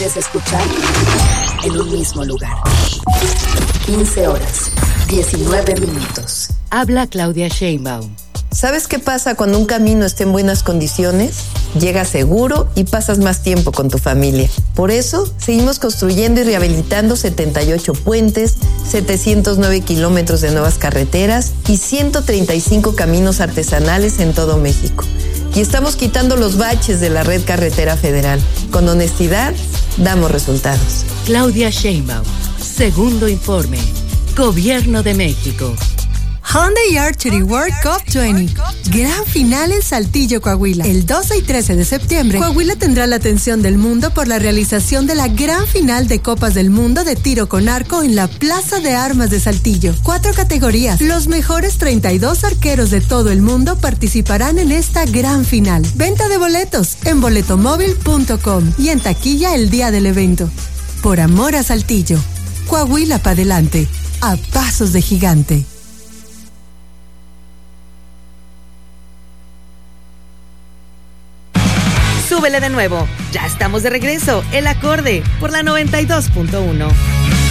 Puedes escuchar en un mismo lugar. 15 horas, 19 minutos. Habla Claudia Sheinbaum. ¿Sabes qué pasa cuando un camino está en buenas condiciones? Llegas seguro y pasas más tiempo con tu familia. Por eso, seguimos construyendo y rehabilitando 78 puentes, 709 kilómetros de nuevas carreteras y 135 caminos artesanales en todo México. Y estamos quitando los baches de la red carretera federal. Con honestidad, damos resultados. Claudia Sheinbaum. Segundo informe. Gobierno de México. Hyundai Archery World Cup 20. Gran final en Saltillo, Coahuila. El 12 y 13 de septiembre, Coahuila tendrá la atención del mundo por la realización de la gran final de Copas del Mundo de tiro con arco en la Plaza de Armas de Saltillo. 4 categorías. Los mejores 32 arqueros de todo el mundo participarán en esta gran final. Venta de boletos en boletomóvil.com y en taquilla el día del evento. Por amor a Saltillo. Coahuila pa' adelante. A pasos de gigante. Súbele de nuevo. Ya estamos de regreso. El Acorde por la 92.1.